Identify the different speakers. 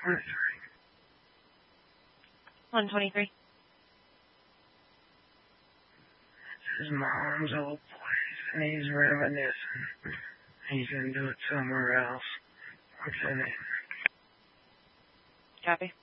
Speaker 1: 123.
Speaker 2: His mom's old place, and he's reminiscing. He's gonna do it somewhere else. What's in it?
Speaker 1: Copy.